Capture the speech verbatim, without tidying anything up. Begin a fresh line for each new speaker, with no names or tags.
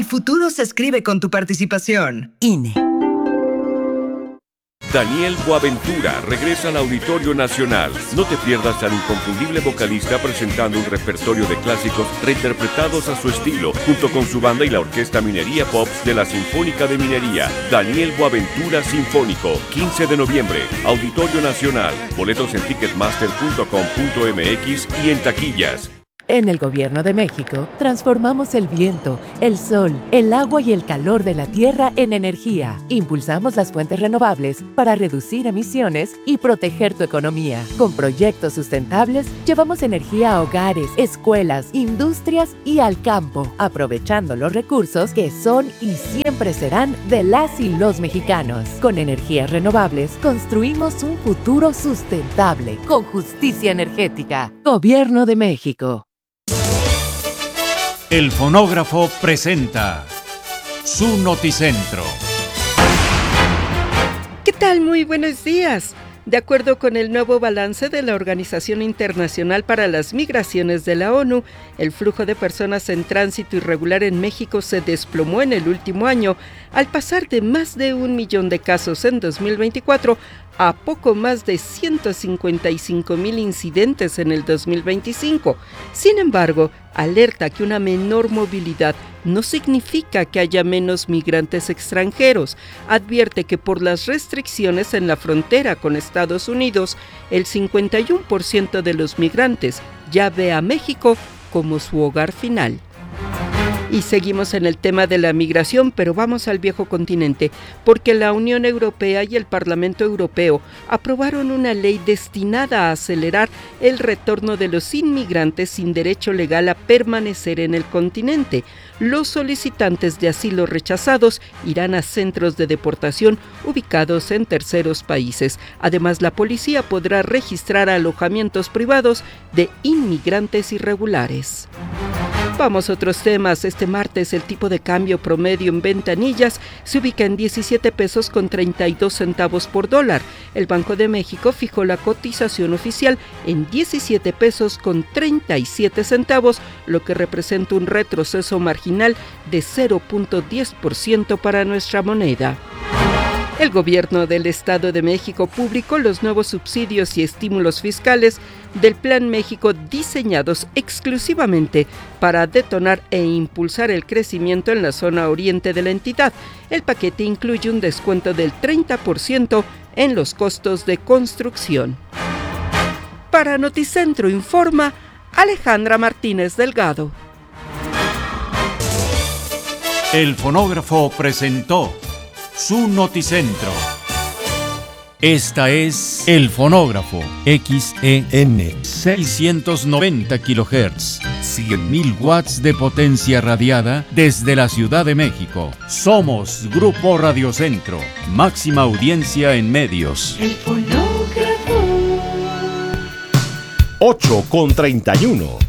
futuro se escribe con tu participación. I N E.
Daniel Boaventura regresa al Auditorio Nacional. No te pierdas al inconfundible vocalista presentando un repertorio de clásicos reinterpretados a su estilo, junto con su banda y la Orquesta Minería Pops de la Sinfónica de Minería. Daniel Boaventura Sinfónico, quince de noviembre, Auditorio Nacional. Boletos en ticketmaster punto com punto m x y en taquillas.
En el Gobierno de México, transformamos el viento, el sol, el agua y el calor de la tierra en energía. Impulsamos las fuentes renovables para reducir emisiones y proteger tu economía. Con proyectos sustentables, llevamos energía a hogares, escuelas, industrias y al campo, aprovechando los recursos que son y siempre serán de las y los mexicanos. Con energías renovables, construimos un futuro sustentable, con justicia energética. Gobierno de México.
El Fonógrafo presenta su Noticentro.
¿Qué tal? Muy buenos días. De acuerdo con el nuevo balance de la Organización Internacional para las Migraciones de la ONU, el flujo de personas en tránsito irregular en México se desplomó en el último año, al pasar de más de un millón de casos en dos mil veinticuatro a poco más de ciento cincuenta y cinco mil incidentes en el dos mil veinticinco. Sin embargo, alerta que una menor movilidad no significa que haya menos migrantes extranjeros. Advierte que por las restricciones en la frontera con Estados Unidos, el cincuenta y uno por ciento de los migrantes ya ve a México como su hogar final. Y seguimos en el tema de la migración, pero vamos al viejo continente, porque la Unión Europea y el Parlamento Europeo aprobaron una ley destinada a acelerar el retorno de los inmigrantes sin derecho legal a permanecer en el continente. Los solicitantes de asilo rechazados irán a centros de deportación ubicados en terceros países. Además, la policía podrá registrar alojamientos privados de inmigrantes irregulares. Vamos a otros temas. Este martes el tipo de cambio promedio en ventanillas se ubica en diecisiete pesos con treinta y dos centavos por dólar. El Banco de México fijó la cotización oficial en diecisiete pesos con treinta y siete centavos, lo que representa un retroceso marginal de cero punto diez por ciento para nuestra moneda. El gobierno del Estado de México publicó los nuevos subsidios y estímulos fiscales del Plan México diseñados exclusivamente para detonar e impulsar el crecimiento en la zona oriente de la entidad. El paquete incluye un descuento del treinta por ciento en los costos de construcción. Para Noticentro informa Alejandra Martínez Delgado.
El Fonógrafo presentó su Noticentro. Esta es El Fonógrafo, X E N, seiscientos noventa kilohertz, cien mil watts de potencia radiada desde la Ciudad de México. Somos Grupo Radiocentro, máxima audiencia en medios.
El Fonógrafo.
ocho con treinta y uno.